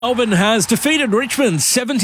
Melbourne has defeated Richmond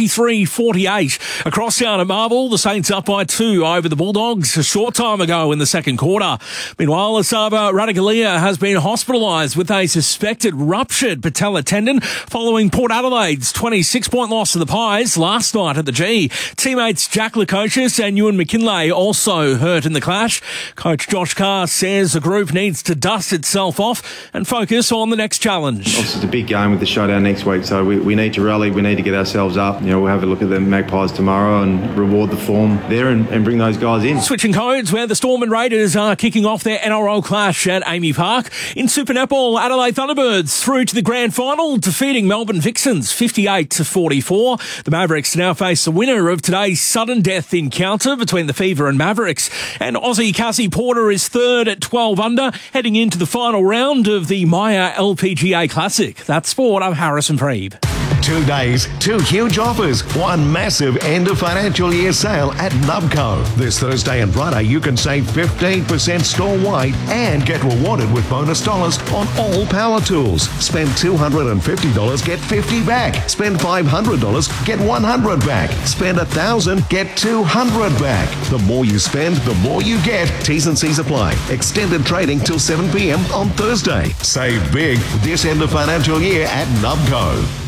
73-48. Across town at Marvel, the Saints up by 2 over the Bulldogs a short time ago in the second quarter. Meanwhile, Asaba Radaglia has been hospitalised with a suspected ruptured patella tendon following Port Adelaide's 26-point loss to the Pies last night at the G. Teammates Jack Lukosius and Ewan McKinlay also hurt in the clash. Coach Josh Carr says the group needs to dust itself off and focus on the next challenge. Obviously, it's a big game with the showdown next week, so we need to rally, we need to get ourselves up. We'll have a look at the Magpies tomorrow and reward the form there and bring those guys in. Switching codes, where the Storm and Raiders are kicking off their NRL clash at Amy Park. In Super Netball, Adelaide Thunderbirds through to the grand final, defeating Melbourne Vixens 58-44. The Mavericks now face the winner of today's sudden death encounter between the Fever and Mavericks. And Aussie Cassie Porter is third at 12 under, heading into the final round of the Maya LPGA Classic. That's sport. I'm Harrison Preeb. 2 days, 2 huge offers, 1 massive end of financial year sale at Nubco. This Thursday and Friday, you can save 15% store-wide and get rewarded with bonus dollars on all power tools. Spend $250, get $50 back. Spend $500, get $100 back. Spend $1,000, get $200 back. The more you spend, the more you get. T's and C's apply. Extended trading till 7 p.m. on Thursday. Save big this end of financial year at Nubco.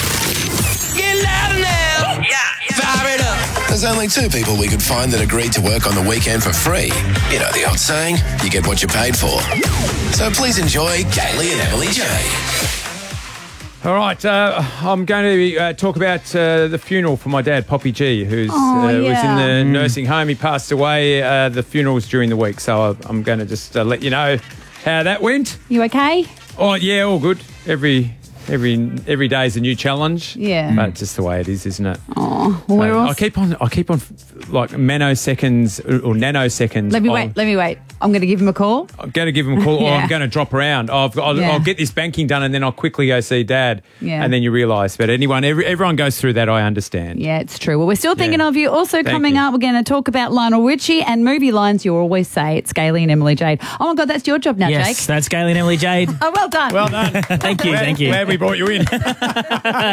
Get louder now. Yeah. Fire it up. There's only 2 people we could find that agreed to work on the weekend for free. You know the old saying, you get what you paid for. So please enjoy Gailey and Emily J. All right, I'm going to talk about the funeral for my dad, Poppy G, who was in the nursing home. He passed away. The funeral was during the week, so I'm going to just let you know how that went. You okay? Oh, yeah, all good. Every day is a new challenge. Yeah. But just the way it is, isn't it? Oh, well, I keep on like nanoseconds. Let me wait. I'm going to give him a call. I'm going to give him a call, or I'm going to drop around. I'll get this banking done, and then I'll quickly go see Dad. Yeah. And then you realise. But everyone goes through that. I understand. Yeah, it's true. Well, we're still thinking of you. Also coming up, we're going to talk about Lionel Richie and movie lines you always say. It's Gailey and Emily Jade. Oh my God, that's your job now, Jake. Yes, that's Gailey and Emily Jade. Oh, well done. Well done. Thank you. Glad we brought you in.